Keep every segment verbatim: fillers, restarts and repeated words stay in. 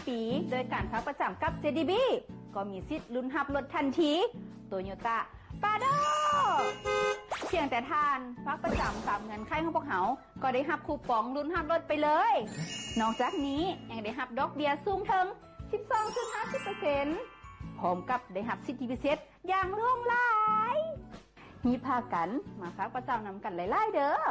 ปีโดยการฝากประจำกับ เจ ดี บี ก็มีสิทธิ์ลุ้นรับรถทันที Toyota Prado เพียงแต่ท่านฝากประจำตามเงินไขของพวกเขาก็ได้รับคูปองลุ้นรับรถไปเลยนอกจากนี้ยังได้รับดอกเบี้ยสูงถึง สิบสองจุดห้าศูนย์เปอร์เซ็นต์ พร้อมกับได้รับสิทธิพิเศษอย่างล่วงหลายฮีพากันมาฝากประจำนำกันหลายๆเด้อ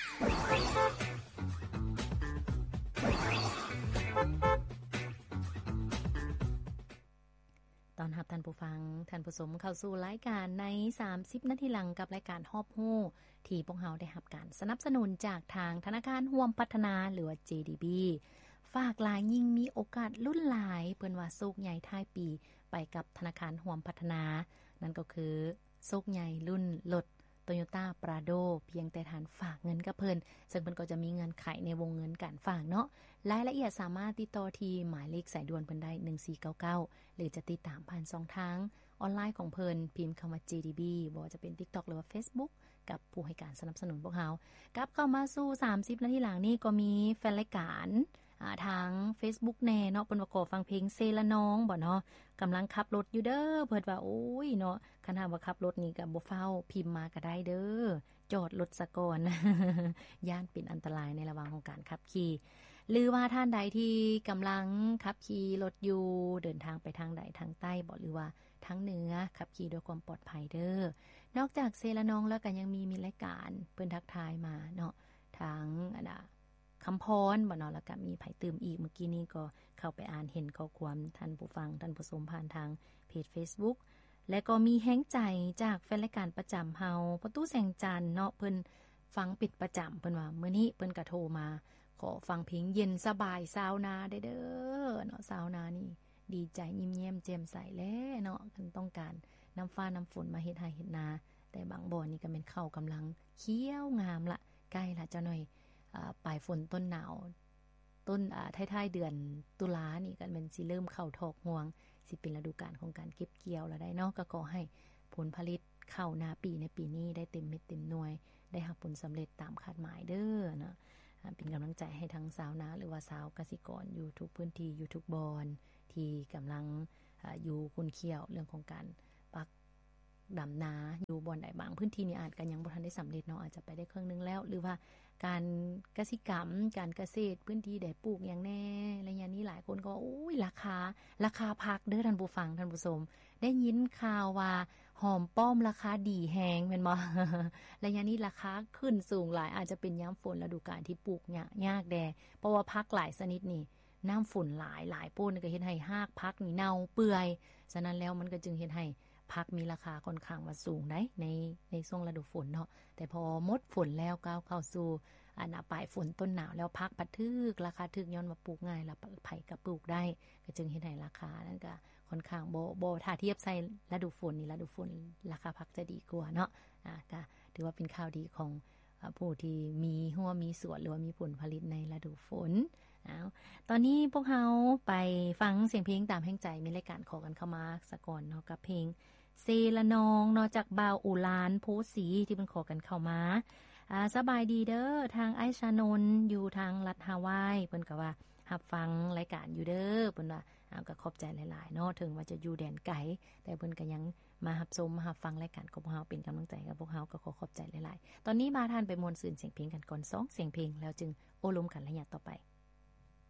ตอนรับท่านผู้ฟังท่านผู้ชมเข้าสู่รายการในสามสิบนาทีหลังกับรายการฮอบฮู้ที่พวกเราได้รับการสนับสนุนจากทางธนาคารร่วมพัฒนาหรือว่า เจ ดี บี ฝากหลายยิ่งมีโอกาสลุ้นหลายเปิ้นว่าโชคใหญ่ท้ายปีไปกับธนาคารร่วมพัฒนานั่นก็คือโชคใหญ่รุ่นรถ Toyota Prado เพียงแต่ท่านฝากเงินกับเพิ่นซึ่งเพิ่นก็จะมีเงินไขในวงเงินการฝากเนาะรายละเอียดสามารถติดต่อที่หมายเลขสายด่วนเพิ่นได้หนึ่งสี่เก้าเก้าหรือจะติดตามผ่านช่องทางออนไลน์ของเพิ่นพิมพ์คำว่า เจ ดี บี บ่ว่าจะเป็น TikTok หรือว่า Facebook กับผู้ให้การสนับสนุนพวกเรากลับเข้ามาสู่สามสิบนาทีหลังนี้ก็มีแฟนรายการอ่าทาง Facebook แน่เนาะเพิ่นว่าขอฟังเพลงเซละน้องบ่เนาะกำลังขับรถอยู่เด้อเพิ่นว่าโอ้ยเนาะคันถามว่าขับรถนี่ก็บ่เฝ้าพิมพ์มาก็ได้เด้อจอดรถซะก่อน ย่านเป็นอันตรายในระหว่างของการขับขี่หรือว่าท่านใดที่กำลังขับขี่รถอยู่เดินทางไปทางใดทางใต้บ่หรือว่าทางเหนือขับขี่ด้วยความปลอดภัยเด้อนอกจากเซละน้องแล้วก็ยังมีมีรายการเพิ่นทักทายมาเนาะทางอันน่ะคำพรบ่เนาะแล้วก็มีไผตื่มอีกเมื่อกี้นี้ก็เข้าไปอ่านเห็นข้อความท่านผู้ฟังท่านผู้ชมผ่านทางเพจ Facebook และก็มีแฮงใจจากแฟนรายการประจำเฮาประตูแสงจันทร์เนาะเพิ่นฟังปิดประจำเพิ่นว่ามื้อนี้เพิ่นก็โทรมาขอฟังเพลงเย็นสบายซาวนาได้เด้อเนาะซาวนานี่ดีใจยิ้มแย้มแจ่มใสแลเนาะคันต้องการน้ำฟ้าน้ำฝนมาเฮ็ดให้เฮ็ดนาแต่บางบ่อนี่ก็เป็นข้าวกำลังเขียวงามละใกล้ละเจ้าหน่อยอ่าปลายฝนต้นหนาวต้นอ่าท้ายๆเดือนตุลานี่ก็มันสิเริ่มเข้าทอกห่วงสิเป็นฤดูกาลของการเก็บเกี่ยวแล้วได้เนาะก็ขอให้ผลผลิตเข้านาปีในปีนี้ได้เต็มเม็ดเต็มหน่วยได้รับผลสำเร็จตามคาดหมายเด้อเนาะเป็นกำลังใจให้ทั้งสาวนาหรือว่าสาวเกษตรกรอยู่ทุกพื้นที่อยู่ทุกบอนที่กำลังอยู่คุณเคี่ยวเรื่องของการปักดำนาอยู่บอนใดบางพื้นที่นี่อาจก็ยังบ่ทันได้สำเร็จเนาะอาจจะไปได้ครึ่งนึงแล้วหรือว่าการเกษตรกรรมการเกษตรพื้นที่ได้ปลูกอย่างแน่ระยะนี้หลายคนก็โอ้ยราคาราคาผักเด้อท่านผู้ฟังท่านผู้ชมได้ยินข่าวว่าหอมป้อมราคาดีแฮงแม่นบ่ ระยะนี้ราคาขึ้นสูงหลายอาจจะเป็นยามฝนฤดูกาลที่ปลูกยากยากแดเพราะว่าผักหลายชนิดนี่น้ำฝนหลายหลายป่นก็เฮ็ดให้รากผักนี่เน่าเปื่อยฉะนั้นแล้วมันก็จึงเฮ็ดให้ผักมีราคาค่อนข้างว่าสูงได้ในในช่วงฤดูฝนเนาะแต่พอหมดฝนแล้วก้าวเข้าสู่อันน่ะปลายฝนต้นหนาวแล้วผักพัดทึกราคาทึกย้อนมาปลูกง่ายแล้วไผก็ปลูกได้ก็จึงเฮ็ดให้ราคานั้นก็ค่อนข้างบ่บ่ถ้าเทียบใส่ฤดูฝนนี่ฤดูฝนราคาผักจะดีกว่าเนาะอ่าก็ถือว่าเป็นข่าวดีของผู้ที่มีหัวมีสวนหรือว่ามีผลผลิตในฤดูฝนอ้าวตอนนี้พวกเราไปฟังเสียงเพลงตามแห่งใจมีรายการขอกันเข้ามาสักก่อนเนาะกับเพลงเซละนองนอกจากบ่าวอุลานโพสีที่เพิ่นขอกันเข้ามาอ่าสบายดีเด้อทางไอชานนท์อยู่ทางรัฐฮาวายเพิ่นก็ว่ารับฟังรายการอยู่เด้อเพิ่นว่าอ้าวก็ขอบใจหลายๆเนาะถึงว่าจะอยู่แดนไกลแต่เพิ่นก็ยังมารับชมมารับฟังรายการกับพวกเราเป็นกำลังใจกับพวกเราก็ขอขอบใจหลายๆตอนนี้มาทานไปมวลซืนเสียงเพลงกันก่อนสองเสียงเพลงแล้วจึงโอ้ลมกันระยะต่อไป